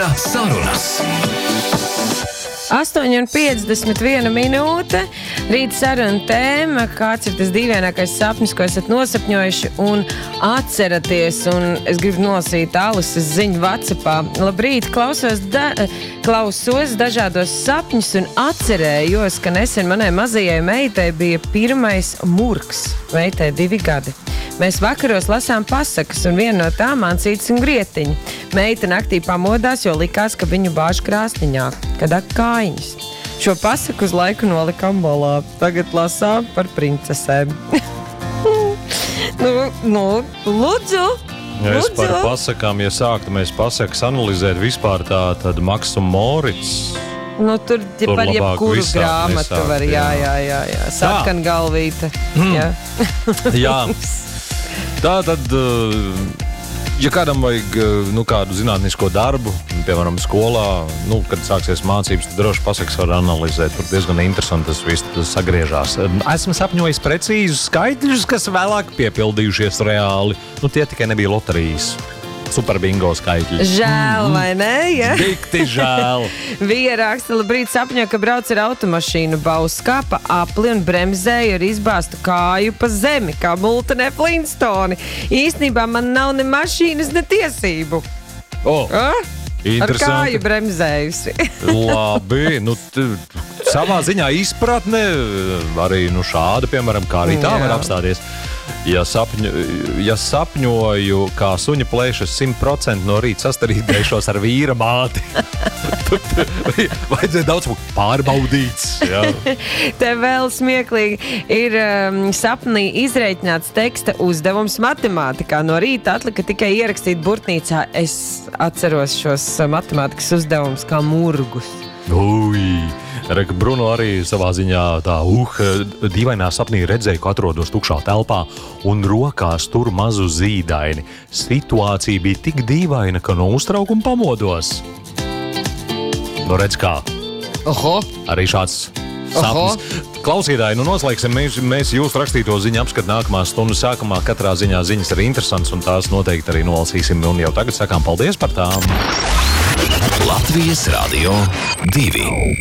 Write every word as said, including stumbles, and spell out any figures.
Rīta sarunas. astoņi un piecdesmit viena minūte. Rīta saruna tēma, kāds ir tas dīvainākais sapnis, ko esat nosapņojuši un atceraties. Un es gribu nolasīt Alises ziņu WhatsAppā. Labrīt, klausos, da, klausos dažādos sapņus un atcerējos, ka nesen manai mazajai meitai bija pirmais murks. Meitai divi gadi. Mēs vakaros lasām pasakas, un viena no tām Mancītis un Grietiņa. Meita naktī pamodās, jo likās, ka viņu bāž krāsniņā, kad ak kājiņas. Šo pasaku uz laiku nolikām malā. Tagad lasām par princesēm. nu, nu, lūdzu! Ja es lūdzu. par pasakām, ja sāktu mēs pasakas analizēt vispār tā, tad Maks un Morits. Nu, tur, ja Tur par labāk jebkuru visādi grāmatu nesākt, var, jā, jā, jā, jā. Sarkan galvīte. Jā. Jā. Tā tad, ja kādam vajag nu, kādu zinātnisko darbu, piemēram, skolā, nu, kad sāksies mācības, tad droši pasakas var analizēt. Tur diezgan interesanti tas viss sagriežās. Esmu sapņojis precīzus skaitļus, kas vēlāk piepildījušies reāli. Nu, tie tikai nebija loterijas. Super bingo skaitļi. Žēl, vai ne? Ja? Dikti žēl. Vija raksta, labrīt, sapņo, ka brauc ar automašīnu, bauskā pa apli un bremzēju ar izbāstu kāju pa zemi, kā multenē Flintstoni. Īstenībā man nav ne mašīnas, ne tiesību. O, A? Ar interesanti. kāju bremzējusi. Labi, nu t- savā ziņā izpratne arī nu, šāda, piemēram, kā arī tā Jā. var apstāties. Ja, sapņu, ja sapņoju, kā suņa plēšas simt procenti no rīta sastarīdēšos ar vīra māti, tad vajadzēja daudz pārbaudīts. Jā. Te vēl smieklīgi ir um, sapnī izreikināts teksta uzdevums matemātikā. No rīta atlika tikai ierakstīt burtnīcā. Es atceros šos uh, matemātikas uzdevumus kā murgus. Ui, Reka Bruno arī savā ziņā tā, uh, dīvainā sapnī redzēju, ka atrodos tukšā telpā un rokās tur mazu zīdaini. Situācija bija tik dīvaina, ka no uztraukuma pamodos. Nu redz kā. Oho! Arī šāds sapnis. Klausītāji, nu noslēgsim mēs, mēs jūsu rakstīto ziņu apskatu nākamās stundas sākumā. Katrā ziņā ziņas ir interesants un tās noteikti arī nolasīsim. Un jau tagad sakām paldies par tām. Latvijas Radio divi.